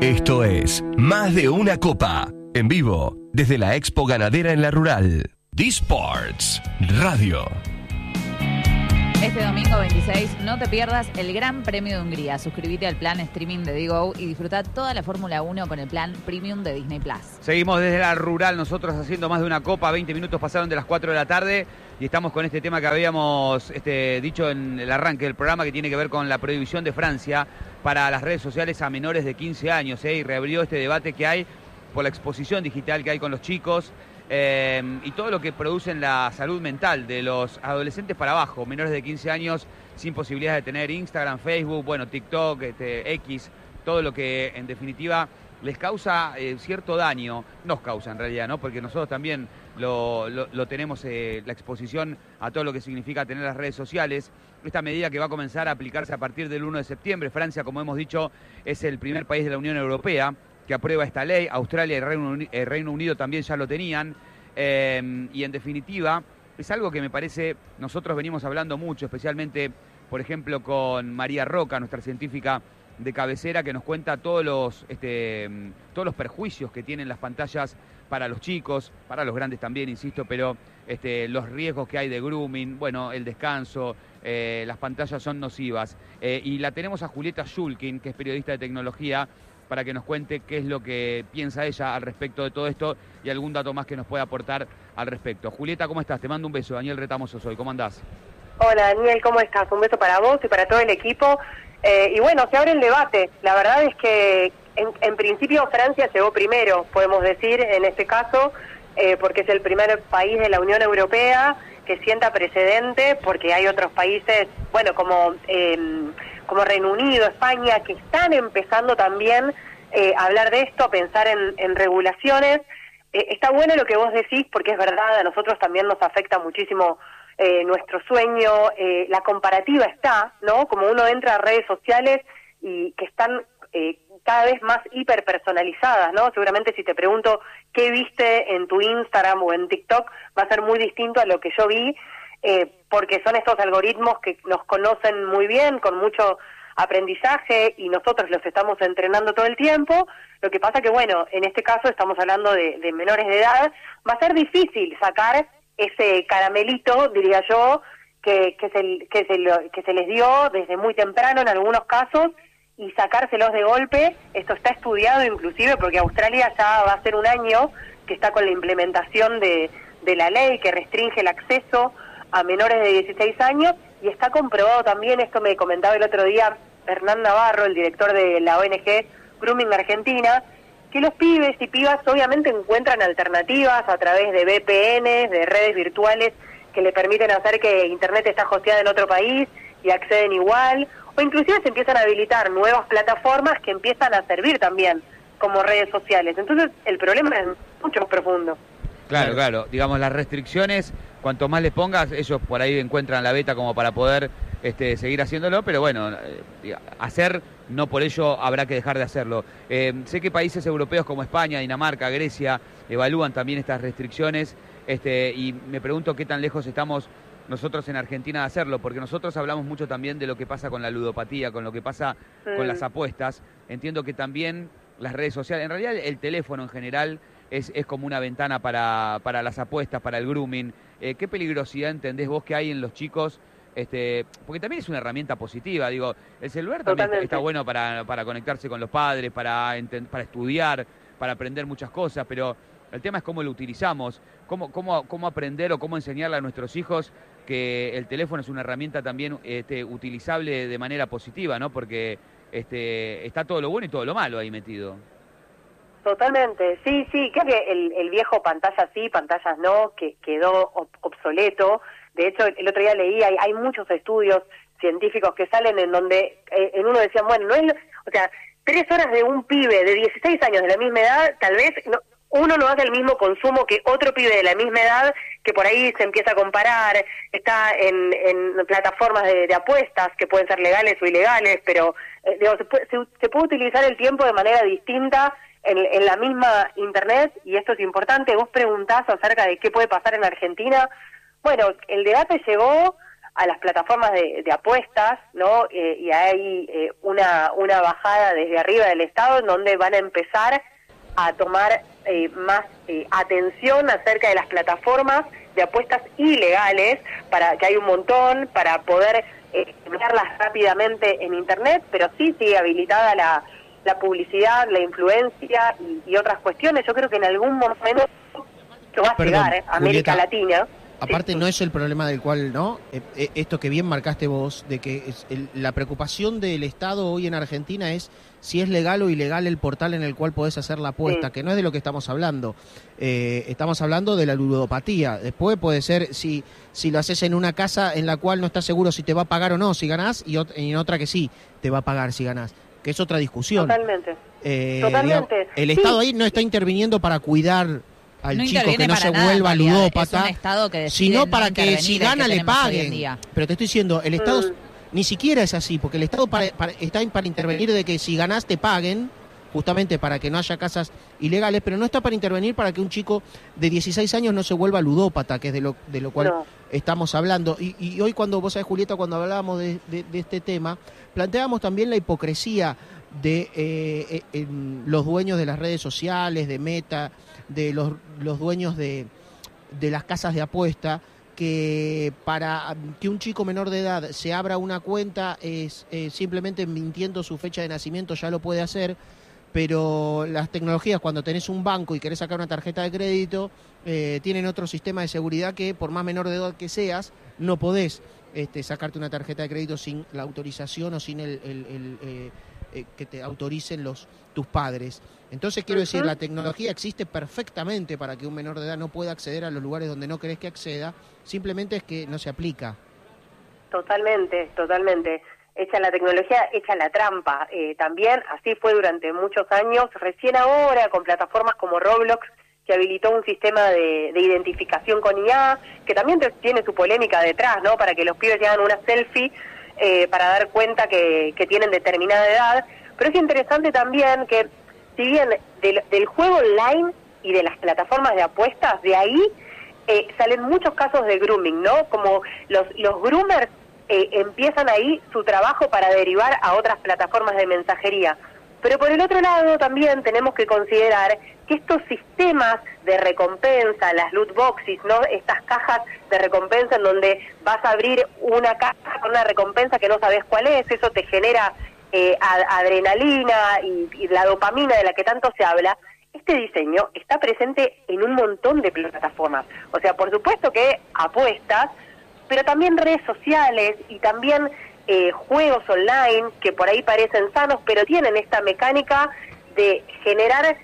Esto es Más de una Copa, en vivo, desde la Expo Ganadera en La Rural. D-Sports Radio. Este domingo 26 no te pierdas el Gran Premio de Hungría. Suscríbete al plan streaming de Digo y disfruta toda la Fórmula 1 con el plan Premium de Disney+. Seguimos desde La Rural, nosotros haciendo Más de una Copa. 20 minutos pasaron de las 4 de la tarde y estamos con este tema que habíamos dicho en el arranque del programa, que tiene que ver con la prohibición de Francia para las redes sociales a menores de 15 años. Y reabrió este debate que hay por la exposición digital que hay con los chicos. Y todo lo que produce en la salud mental de los adolescentes para abajo, menores de 15 años sin posibilidad de tener Instagram, Facebook, TikTok, X, todo lo que en definitiva les causa cierto daño, nos causa en realidad, ¿no? Porque nosotros también lo tenemos, la exposición a todo lo que significa tener las redes sociales. Esta medida que va a comenzar a aplicarse a partir del 1 de septiembre, Francia, como hemos dicho, es el primer país de la Unión Europea que aprueba esta ley. Australia y Reino Unido también ya lo tenían, y en definitiva es algo que me parece, nosotros venimos hablando mucho, especialmente por ejemplo con María Roca, nuestra científica de cabecera, que nos cuenta todos los perjuicios que tienen las pantallas para los chicos, para los grandes también, insisto, pero los riesgos que hay de grooming, el descanso, las pantallas son nocivas. Y la tenemos a Julieta Shulkin, que es periodista de tecnología, para que nos cuente qué es lo que piensa ella al respecto de todo esto y algún dato más que nos pueda aportar al respecto. Julieta, ¿cómo estás? Te mando un beso. Daniel Retamoso soy. ¿Cómo andás? Hola, Daniel, ¿cómo estás? Un beso para vos y para todo el equipo. Y bueno, se abre el debate. La verdad es que en principio Francia llegó primero, podemos decir, en este caso, porque es el primer país de la Unión Europea que sienta precedente, porque hay otros países, como Reino Unido, España, que están empezando también a hablar de esto, a pensar en regulaciones. Está bueno lo que vos decís, porque es verdad, a nosotros también nos afecta muchísimo nuestro sueño, la comparativa está, ¿no? Como uno entra a redes sociales y que están cada vez más hiperpersonalizadas, ¿no? Seguramente si te pregunto qué viste en tu Instagram o en TikTok, va a ser muy distinto a lo que yo vi, porque son estos algoritmos que nos conocen muy bien, con mucho aprendizaje, y nosotros los estamos entrenando todo el tiempo. Lo que pasa que, en este caso estamos hablando de menores de edad, va a ser difícil sacar ese caramelito, diría yo, que se les dio desde muy temprano en algunos casos, y sacárselos de golpe. Esto está estudiado inclusive porque Australia ya va a ser un año que está con la implementación de la ley que restringe el acceso a menores de 16 años, y está comprobado también, esto me comentaba el otro día Hernán Navarro, el director de la ONG Grooming Argentina, que los pibes y pibas obviamente encuentran alternativas a través de VPNs, de redes virtuales que le permiten hacer que Internet está hosteada en otro país y acceden igual, o inclusive se empiezan a habilitar nuevas plataformas que empiezan a servir también como redes sociales. Entonces el problema es mucho más profundo. Claro, digamos, las restricciones, cuanto más les pongas, ellos por ahí encuentran la beta como para poder seguir haciéndolo, pero hacer, no por ello habrá que dejar de hacerlo. Sé que países europeos como España, Dinamarca, Grecia, evalúan también estas restricciones, y me pregunto qué tan lejos estamos nosotros en Argentina de hacerlo, porque nosotros hablamos mucho también de lo que pasa con la ludopatía, con lo que pasa con las apuestas. Entiendo que también las redes sociales, en realidad el teléfono en general, es como una ventana para las apuestas, para el grooming. ¿Qué peligrosidad entendés vos que hay en los chicos? Porque también es una herramienta positiva, digo, el celular también está bueno para conectarse con los padres, para estudiar, para aprender muchas cosas, pero el tema es cómo lo utilizamos, cómo aprender o cómo enseñarle a nuestros hijos que el teléfono es una herramienta también utilizable de manera positiva, ¿no? Porque está todo lo bueno y todo lo malo ahí metido. Totalmente, sí, creo que el viejo pantallas sí, pantallas no, que quedó obsoleto. De hecho, el otro día leí, hay muchos estudios científicos que salen en donde en uno decían, no es, 3 horas de un pibe de 16 años de la misma edad, tal vez uno no hace el mismo consumo que otro pibe de la misma edad, que por ahí se empieza a comparar, está en plataformas de apuestas que pueden ser legales o ilegales, pero se puede utilizar el tiempo de manera distinta en la misma Internet, y esto es importante. Vos preguntás acerca de qué puede pasar en Argentina. El debate llegó a las plataformas de apuestas, ¿no? Y hay una bajada desde arriba del Estado en donde van a empezar a tomar más atención acerca de las plataformas de apuestas ilegales, para que hay un montón, para poder verlas rápidamente en Internet, pero sí sigue habilitada la publicidad, la influencia y otras cuestiones. Yo creo que en algún momento va a llegar a América Latina. Aparte no es el problema del cual, ¿no? Esto que bien marcaste vos, de que la preocupación del Estado hoy en Argentina es si es legal o ilegal el portal en el cual podés hacer la apuesta, que no es de lo que estamos hablando. Estamos hablando de la ludopatía. Después puede ser si lo haces en una casa en la cual no estás seguro si te va a pagar o no si ganás, y en otra que sí te va a pagar si ganás, que es otra discusión. Totalmente. Digamos, el Estado ahí no está interviniendo para cuidar al chico que no se vuelva ludópata, sino para que si gana le paguen. Pero te estoy diciendo, el Estado ni siquiera es así, porque el Estado está para intervenir de que si ganás te paguen, justamente para que no haya casas ilegales, pero no está para intervenir para que un chico de 16 años no se vuelva ludópata, que es de lo cual estamos hablando. Y hoy cuando, vos sabés, Julieta, cuando hablábamos de este tema, planteábamos también la hipocresía de los dueños de las redes sociales, de Meta, de los dueños de las casas de apuesta, que para que un chico menor de edad se abra una cuenta es simplemente mintiendo su fecha de nacimiento ya lo puede hacer, pero las tecnologías, cuando tenés un banco y querés sacar una tarjeta de crédito, tienen otro sistema de seguridad que por más menor de edad que seas, no podés sacarte una tarjeta de crédito sin la autorización o sin que te autoricen tus padres. Entonces quiero decir, la tecnología existe perfectamente para que un menor de edad no pueda acceder a los lugares donde no querés que acceda, simplemente es que no se aplica. Totalmente. Echa la tecnología, echa la trampa. También así fue durante muchos años, recién ahora con plataformas como Roblox, que habilitó un sistema de identificación con IA, que también tiene su polémica detrás, ¿no? Para que los pibes hagan una selfie para dar cuenta que tienen determinada edad. Pero es interesante también que, si bien del juego online y de las plataformas de apuestas, de ahí salen muchos casos de grooming, ¿no? Como los groomers empiezan ahí su trabajo para derivar a otras plataformas de mensajería. Pero por el otro lado también tenemos que considerar que estos sistemas de recompensa, las loot boxes, ¿no? Estas cajas de recompensa en donde vas a abrir una caja con una recompensa que no sabes cuál es, eso te genera adrenalina y la dopamina de la que tanto se habla. Este diseño está presente en un montón de plataformas. O sea, por supuesto que apuestas, pero también redes sociales y también juegos online que por ahí parecen sanos, pero tienen esta mecánica de generar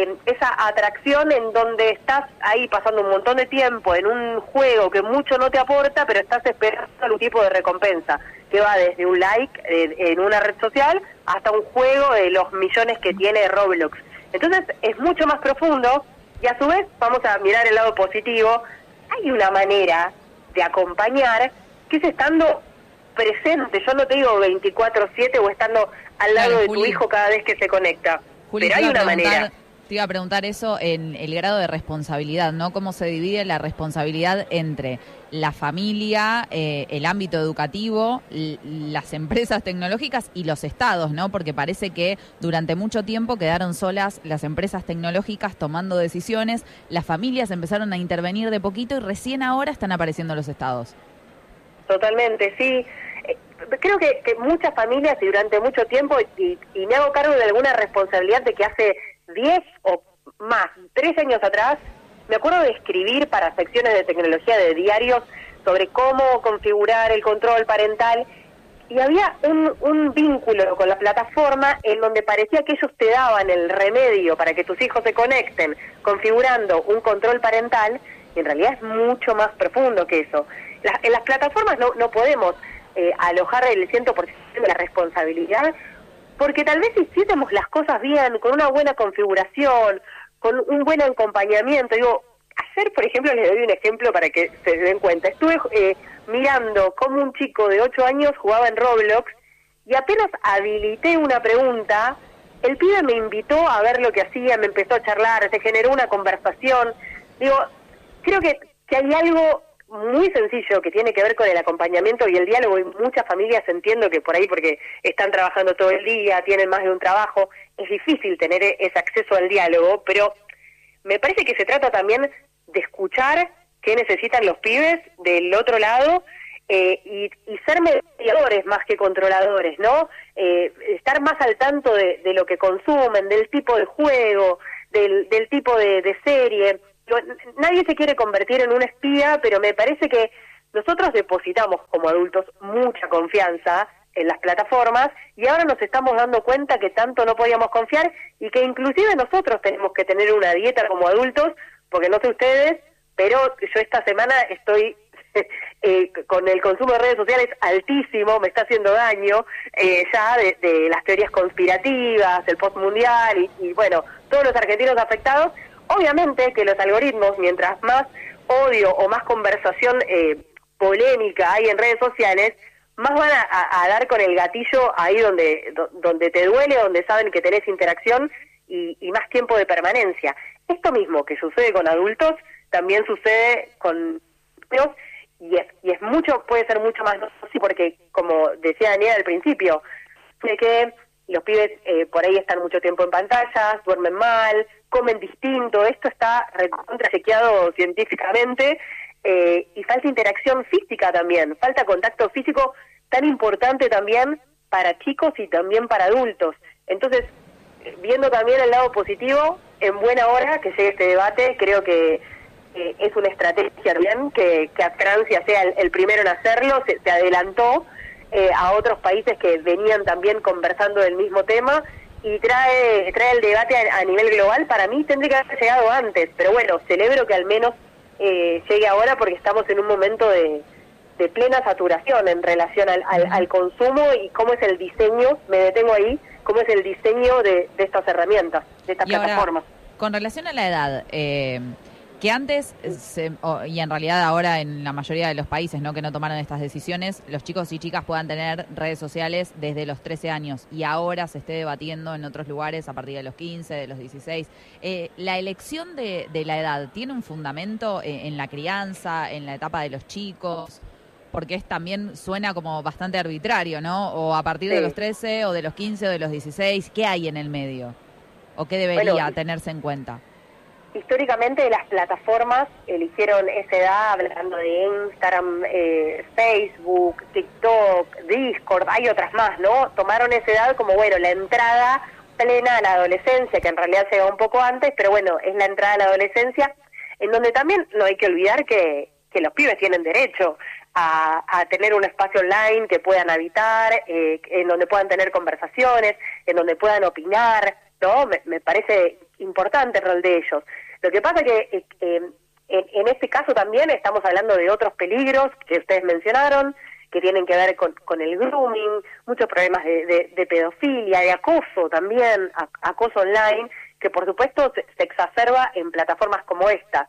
esa atracción en donde estás ahí pasando un montón de tiempo en un juego que mucho no te aporta, pero estás esperando algún tipo de recompensa, que va desde un like en una red social hasta un juego de los millones que tiene Roblox. Entonces es mucho más profundo y a su vez vamos a mirar el lado positivo. Hay una manera de acompañar que es estando presente, yo no te digo 24/7 o estando al lado de tu hijo cada vez que se conecta, pero hay una manera. Te iba a preguntar eso en el grado de responsabilidad, ¿no? ¿Cómo se divide la responsabilidad entre la familia, el ámbito educativo, las empresas tecnológicas y los estados, ¿no? Porque parece que durante mucho tiempo quedaron solas las empresas tecnológicas tomando decisiones, las familias empezaron a intervenir de poquito y recién ahora están apareciendo los estados. Totalmente, sí. Creo que muchas familias y durante mucho tiempo, y me hago cargo de alguna responsabilidad de que hace 10 o más, 3 años atrás, me acuerdo de escribir para secciones de tecnología de diarios sobre cómo configurar el control parental, y había un vínculo con la plataforma en donde parecía que ellos te daban el remedio para que tus hijos se conecten configurando un control parental, y en realidad es mucho más profundo que eso. En las plataformas no podemos alojar el 100% de la responsabilidad, porque tal vez si hiciésemos las cosas bien, con una buena configuración, con un buen acompañamiento. Digo, ayer, por ejemplo, les doy un ejemplo para que se den cuenta. Estuve mirando cómo un chico de 8 años jugaba en Roblox y apenas habilité una pregunta, el pibe me invitó a ver lo que hacía, me empezó a charlar, se generó una conversación. Digo, creo que hay algo muy sencillo que tiene que ver con el acompañamiento y el diálogo, y muchas familias entiendo que por ahí, porque están trabajando todo el día, tienen más de un trabajo, es difícil tener ese acceso al diálogo, pero me parece que se trata también de escuchar qué necesitan los pibes del otro lado, y ser mediadores más que controladores, ¿no? Estar más al tanto de lo que consumen, del tipo de juego, del tipo de serie. Nadie se quiere convertir en un espía, pero me parece que nosotros depositamos como adultos mucha confianza en las plataformas y ahora nos estamos dando cuenta que tanto no podíamos confiar y que inclusive nosotros tenemos que tener una dieta como adultos, porque no sé ustedes, pero yo esta semana estoy con el consumo de redes sociales altísimo, me está haciendo daño, ya de las teorías conspirativas, el postmundial y bueno, todos los argentinos afectados. Obviamente que los algoritmos, mientras más odio o más conversación polémica hay en redes sociales, más van a dar con el gatillo ahí donde te duele, donde saben que tenés interacción y más tiempo de permanencia. Esto mismo que sucede con adultos, también sucede con niños, y es mucho, puede ser mucho más nocivo, porque como decía Daniela al principio, de que los pibes por ahí están mucho tiempo en pantallas, duermen mal, comen distinto, esto está recontrachequeado científicamente, y falta interacción física también, falta contacto físico tan importante también para chicos y también para adultos. Entonces, viendo también el lado positivo, en buena hora que llegue este debate, creo que es una estrategia bien que Francia sea el primero en hacerlo, se adelantó a otros países que venían también conversando del mismo tema y trae el debate a nivel global. Para mí tendría que haber llegado antes, pero bueno, celebro que al menos llegue ahora porque estamos en un momento de plena saturación en relación al consumo y cómo es el diseño, me detengo ahí, cómo es el diseño de estas herramientas, de estas plataformas. Ahora, con relación a la edad, que antes, y en realidad ahora en la mayoría de los países, ¿no?, que no tomaron estas decisiones, los chicos y chicas puedan tener redes sociales desde los 13 años y ahora se esté debatiendo en otros lugares a partir de los 15, de los 16. ¿La elección de la edad tiene un fundamento en la crianza, en la etapa de los chicos? Porque también suena como bastante arbitrario, ¿no? O a partir de los 13, o de los 15, o de los 16, ¿qué hay en el medio? ¿O qué debería tenerse en cuenta? Históricamente las plataformas eligieron esa edad, hablando de Instagram, Facebook, TikTok, Discord, hay otras más, ¿no? Tomaron esa edad como, bueno, la entrada plena a la adolescencia, que en realidad llega un poco antes, pero bueno, es la entrada a la adolescencia, en donde también no hay que olvidar que los pibes tienen derecho a tener un espacio online que puedan habitar, en donde puedan tener conversaciones, en donde puedan opinar, ¿no? Me parece importante el rol de ellos. Lo que pasa que en este caso también estamos hablando de otros peligros que ustedes mencionaron, que tienen que ver con el grooming, muchos problemas de pedofilia, de acoso también, acoso online, que por supuesto se exacerba en plataformas como esta.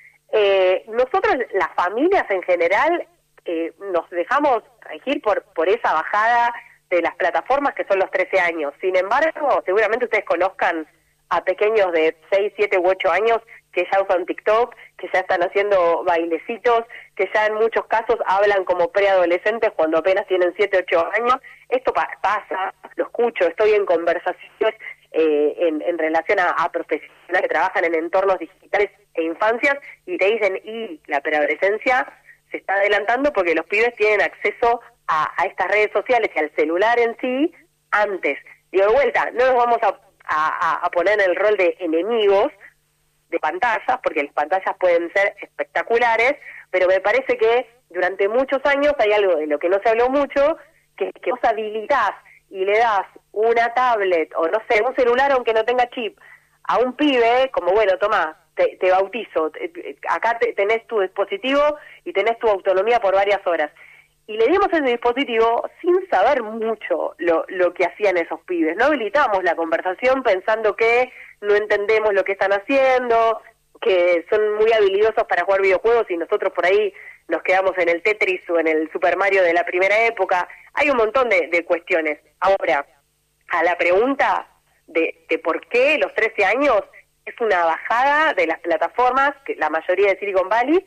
Nosotros, las familias en general, nos dejamos regir por esa bajada de las plataformas que son los 13 años. Sin embargo, seguramente ustedes conozcan a pequeños de 6, 7 u 8 años que ya usan TikTok, que ya están haciendo bailecitos, que ya en muchos casos hablan como preadolescentes cuando apenas tienen 7, 8 años. Esto pasa, lo escucho, estoy en conversaciones en relación a profesionales que trabajan en entornos digitales e infancias y te dicen, y la preadolescencia se está adelantando porque los pibes tienen acceso a estas redes sociales y al celular en sí antes. Digo, de vuelta, no nos vamos a poner en el rol de enemigos de pantallas, porque las pantallas pueden ser espectaculares, pero me parece que durante muchos años hay algo de lo que no se habló mucho, que vos habilitás y le das una tablet o no sé, un celular aunque no tenga chip a un pibe, como bueno, tomá, te bautizo, acá tenés tu dispositivo y tenés tu autonomía por varias horas. Y le dimos ese dispositivo sin saber mucho lo que hacían esos pibes. No habilitamos la conversación pensando que no entendemos lo que están haciendo, que son muy habilidosos para jugar videojuegos y nosotros por ahí nos quedamos en el Tetris o en el Super Mario de la primera época. Hay un montón de cuestiones. Ahora, a la pregunta de por qué los 13 años, es una bajada de las plataformas, que la mayoría de Silicon Valley,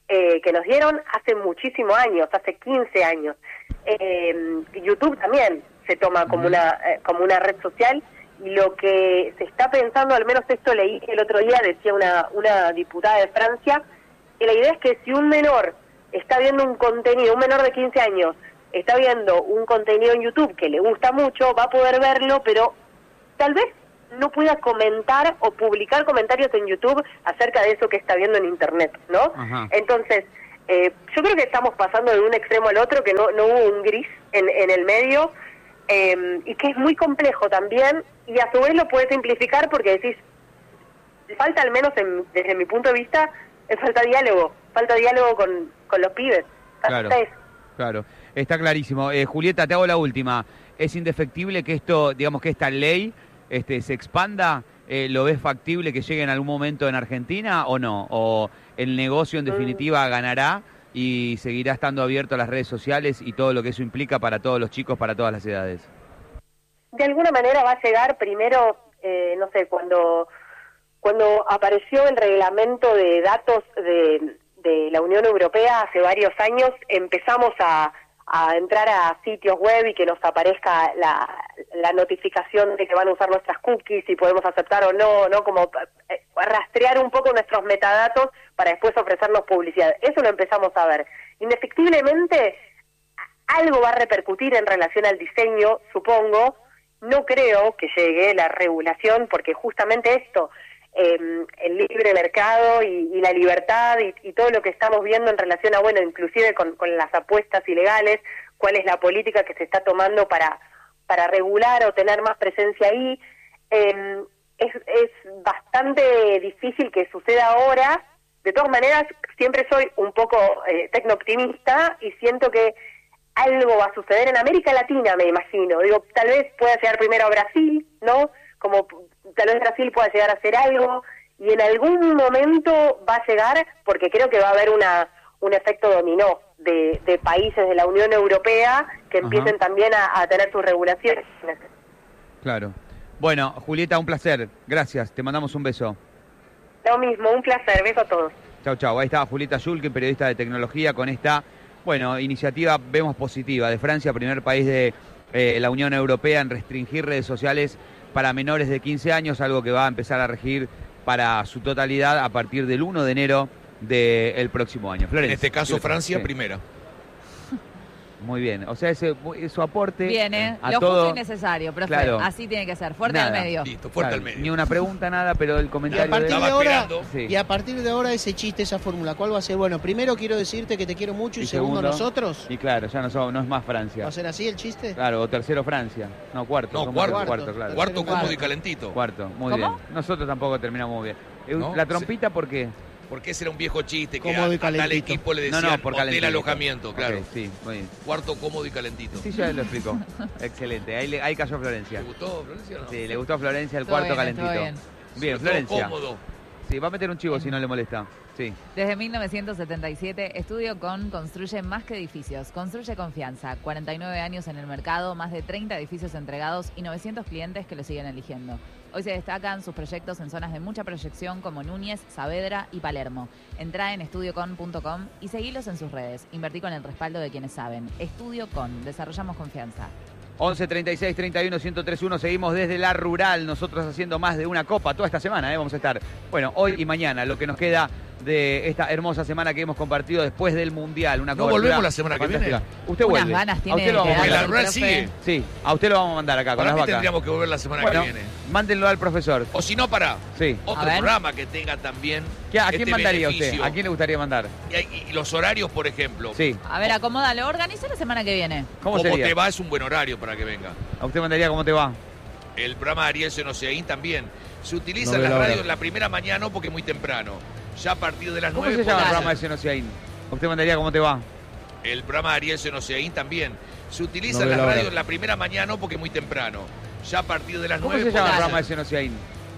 que nos dieron hace muchísimos años, hace 15 años. YouTube también se toma como una red social, y lo que se está pensando, al menos esto leí el otro día, decía una diputada de Francia, que la idea es que si un menor está viendo un contenido, un menor de 15 años, está viendo un contenido en YouTube que le gusta mucho, va a poder verlo, pero tal vez no pueda comentar o publicar comentarios en YouTube acerca de eso que está viendo en Internet, ¿no? Ajá. Entonces, yo creo que estamos pasando de un extremo al otro, que no hubo un gris en el medio, y que es muy complejo también, y a su vez lo puedes simplificar porque decís, falta, al menos desde mi punto de vista, falta diálogo con los pibes. Claro, está clarísimo. Julieta, te hago la última. ¿Es indefectible que esto, digamos, que esta ley se expanda? ¿Lo ves factible que llegue en algún momento en Argentina o no? ¿O el negocio en definitiva ganará y seguirá estando abierto a las redes sociales y todo lo que eso implica para todos los chicos, para todas las edades? De alguna manera va a llegar primero, no sé, cuando apareció el reglamento de datos de la Unión Europea hace varios años, empezamos a entrar a sitios web y que nos aparezca la notificación de que van a usar nuestras cookies, si podemos aceptar o no, como rastrear un poco nuestros metadatos para después ofrecernos publicidad. Eso lo empezamos a ver. Indefectiblemente, algo va a repercutir en relación al diseño, supongo. No creo que llegue la regulación, porque justamente esto, el libre mercado y la libertad y todo lo que estamos viendo en relación a, bueno, inclusive con las apuestas ilegales, cuál es la política que se está tomando para regular o tener más presencia ahí, es bastante difícil que suceda ahora. De todas maneras, siempre soy un poco tecno-optimista y siento que algo va a suceder en América Latina, me imagino. Digo, tal vez pueda llegar primero a Brasil, ¿no? Como tal vez Brasil pueda llegar a hacer algo, y en algún momento va a llegar, porque creo que va a haber un efecto dominó de países de la Unión Europea que empiecen también a tener sus regulaciones. Claro. Bueno, Julieta, un placer. Gracias. Te mandamos un beso. Lo mismo, un placer. Beso a todos. Chau. Ahí estaba Julieta Schulke, periodista de tecnología, con esta, iniciativa, vemos positiva, de Francia, primer país de la Unión Europea en restringir redes sociales para menores de 15 años, algo que va a empezar a regir para su totalidad a partir del 1 de enero del próximo año. Florencia, en este caso Francia, primera. Muy bien, o sea, su aporte viene a lo todo, justo y necesario, profe, claro. Así tiene que ser, fuerte Nada. al medio. Listo, fuerte Claro, al medio. ni una pregunta, nada, pero el comentario y a partir de ahora ese chiste, esa fórmula, ¿cuál va a ser? Bueno, primero quiero decirte que te quiero mucho y segundo nosotros. Y claro, ya no es más Francia. ¿Va a ser así el chiste? Claro, o tercero Francia. No, cuarto. No, cuarto, claro. Cuarto cómodo y calentito. Cuarto, muy ¿Cómo? bien. Nosotros tampoco terminamos muy bien. ¿No? La trompita, ¿por qué? Porque ese era un viejo chiste que Cómodo y a tal calentito. equipo le decían por hotel calentito. alojamiento, claro. Okay, sí, muy bien. Cuarto cómodo y calentito. Sí, ya lo explicó. Excelente. Ahí cayó Florencia. ¿Te gustó, Florencia, o no? Sí, le gustó a Florencia el Estuvo cuarto bien, estuvo calentito. Bien, Sobre todo Florencia. cómodo. Sí, va a meter un chivo si no le molesta. Sí. Desde 1977, Estudio Con construye más que edificios, construye confianza. 49 años en el mercado, más de 30 edificios entregados y 900 clientes que lo siguen eligiendo. Hoy se destacan sus proyectos en zonas de mucha proyección como Núñez, Saavedra y Palermo. Entrá en estudiocon.com y seguilos en sus redes. Invertí con el respaldo de quienes saben. Estudio Con, desarrollamos confianza. 11 36 31 1031, seguimos desde la rural, nosotros haciendo más de una copa toda esta semana, vamos a estar, hoy y mañana, lo que nos queda de esta hermosa semana que hemos compartido después del Mundial. Una ¿No volvemos la semana que viene? Usted Unas vuelve. ganas tiene a usted lo vamos a de mandar. La rural sigue. Sí, a usted lo vamos a mandar acá con Para las mí vacas. tendríamos que volver la semana que viene. Mándenlo al profesor. O si no, para Sí. otro A ver. programa que tenga también ¿A quién este mandaría beneficio. usted? ¿A quién le gustaría mandar? Y los horarios, por ejemplo. Sí. A ver, acomódalo, organiza la semana que viene. ¿Cómo Como sería? te va es un buen horario para que venga. ¿A usted mandaría cómo te va? El programa de Ariel Senoseaín también. Se utiliza No en veo las la radios hora. en la primera mañana porque es muy temprano. Ya a partir de las ¿Cómo 9. se llama el podés programa de hacer. Senoseaín? ¿A usted mandaría cómo te va? El programa de Ariel Senoseaín también. Se utiliza No en veo las la hora. radios en la primera mañana porque es muy temprano. Ya a partir de las ¿Cómo 9. se llama el podés programa de hacer. Senoseaín?